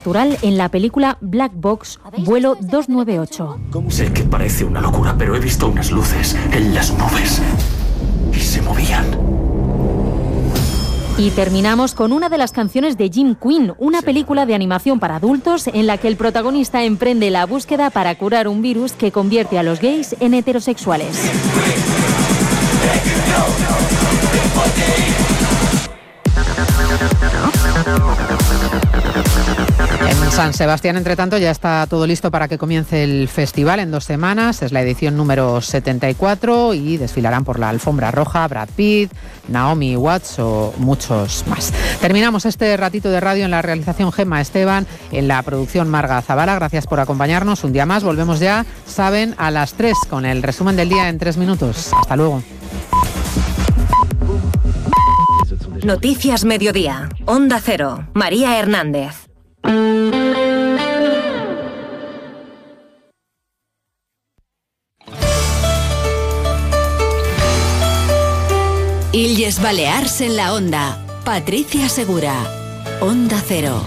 natural en la película Black Box, vuelo 298. Sé que parece una locura, pero he visto unas luces en las nubes y se movían. Y terminamos con una de las canciones de Jim Queen, una película de animación para adultos en la que el protagonista emprende la búsqueda para curar un virus que convierte a los gays en heterosexuales. En San Sebastián, entre tanto, ya está todo listo para que comience el festival en 2 semanas. Es la edición número 74 y desfilarán por la alfombra roja Brad Pitt, Naomi Watts o muchos más. Terminamos este ratito de radio en la realización Gemma Esteban, en la producción Marga Zavala. Gracias por acompañarnos un día más. Volvemos ya, saben, a las 3 con el resumen del día en 3 minutos. Hasta luego. Noticias Mediodía. Onda Cero. María Hernández. Illes Balears en la Onda. Patricia Segura. Onda Cero.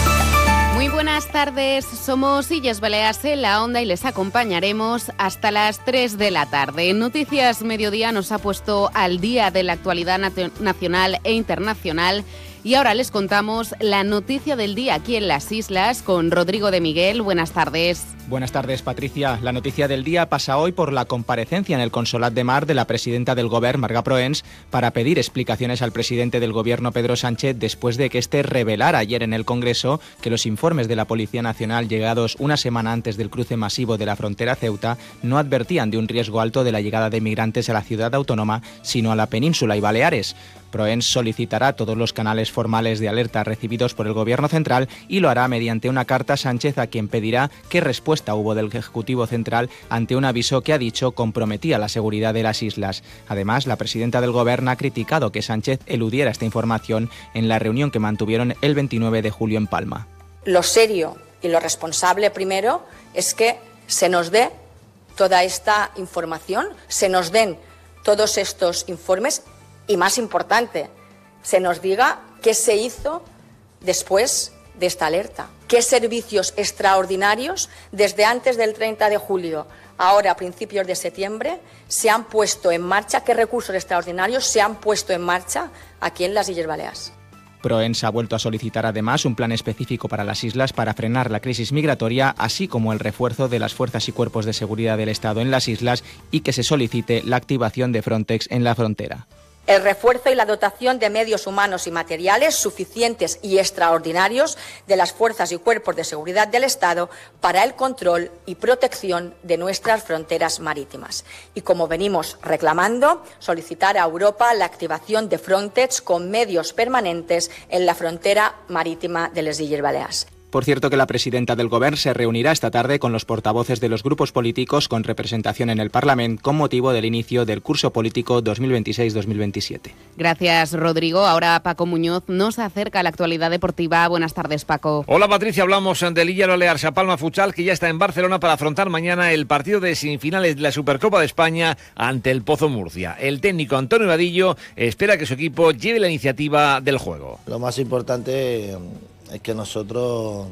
Muy buenas tardes, somos Illes Balears en la Onda y les acompañaremos hasta las 3 de la tarde. Noticias Mediodía nos ha puesto al día de la actualidad nacional e internacional y ahora les contamos la noticia del día aquí en las Islas con Rodrigo de Miguel. Buenas tardes. Buenas tardes, Patricia. La noticia del día pasa hoy por la comparecencia en el Consolat de Mar de la presidenta del Govern, Marga Proens, para pedir explicaciones al presidente del Gobierno, Pedro Sánchez, después de que éste revelara ayer en el Congreso que los informes de la Policía Nacional llegados una semana antes del cruce masivo de la frontera Ceuta no advertían de un riesgo alto de la llegada de migrantes a la ciudad autónoma, sino a la península y Baleares. Proens solicitará todos los canales formales de alerta recibidos por el Gobierno central y lo hará mediante una carta a Sánchez, a quien pedirá qué respuesta hubo del Ejecutivo Central ante un aviso que ha dicho comprometía la seguridad de las islas. Además, la presidenta del Gobierno ha criticado que Sánchez eludiera esta información en la reunión que mantuvieron el 29 de julio en Palma. Lo serio y lo responsable primero es que se nos dé toda esta información, se nos den todos estos informes y, más importante, se nos diga qué se hizo después de esta alerta, qué servicios extraordinarios desde antes del 30 de julio, ahora a principios de septiembre, se han puesto en marcha, qué recursos extraordinarios se han puesto en marcha aquí en las Illes Balears. Proens ha vuelto a solicitar además un plan específico para las islas para frenar la crisis migratoria, así como el refuerzo de las fuerzas y cuerpos de seguridad del Estado en las islas y que se solicite la activación de Frontex en la frontera. El refuerzo y la dotación de medios humanos y materiales suficientes y extraordinarios de las fuerzas y cuerpos de seguridad del Estado para el control y protección de nuestras fronteras marítimas. Y, como venimos reclamando, solicitar a Europa la activación de Frontex con medios permanentes en la frontera marítima de les Illes Balears. Por cierto, que la presidenta del Govern se reunirá esta tarde con los portavoces de los grupos políticos con representación en el Parlamento con motivo del inicio del curso político 2026-2027. Gracias, Rodrigo. Ahora Paco Muñoz nos acerca a la actualidad deportiva. Buenas tardes, Paco. Hola, Patricia. Hablamos del Illes Balears a Palma Futsal, que ya está en Barcelona para afrontar mañana el partido de semifinales de la Supercopa de España ante el Pozo Murcia. El técnico Antonio Vadillo espera que su equipo lleve la iniciativa del juego. Lo más importante es que nosotros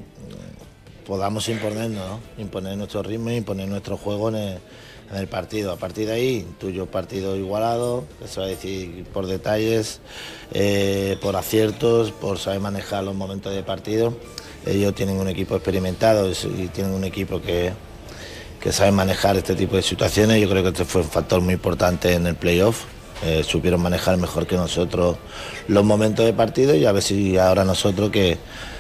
podamos imponernos, ¿no? Imponer nuestro ritmo, imponer nuestro juego en el partido. A partir de ahí, tuyo partido igualado, que se va a decir por detalles, por aciertos, por saber manejar los momentos de partido. Ellos tienen un equipo experimentado y tienen un equipo que sabe manejar este tipo de situaciones. Yo creo que este fue un factor muy importante en el playoff. Supieron manejar mejor que nosotros los momentos de partido y a ver si ahora nosotros, que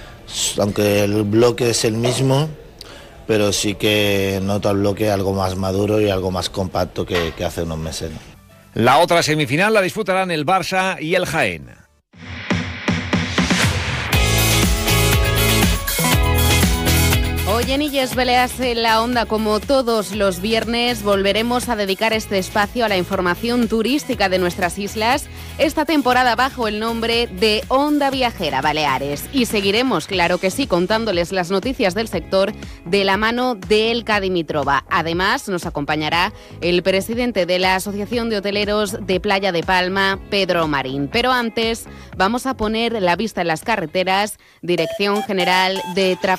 aunque el bloque es el mismo, pero sí que noto el bloque algo más maduro y algo más compacto que hace unos meses, ¿no? La otra semifinal la disputarán el Barça y el Jaén. Hoy Hoy en Illes Balears en la Onda, como todos los viernes, volveremos a dedicar este espacio a la información turística de nuestras islas, esta temporada bajo el nombre de Onda Viajera Baleares. Y seguiremos, claro que sí, contándoles las noticias del sector de la mano de Elka Dimitrova. Además, nos acompañará el presidente de la Asociación de Hoteleros de Playa de Palma, Pedro Marín. Pero antes, vamos a poner la vista en las carreteras, Dirección General de Tráfico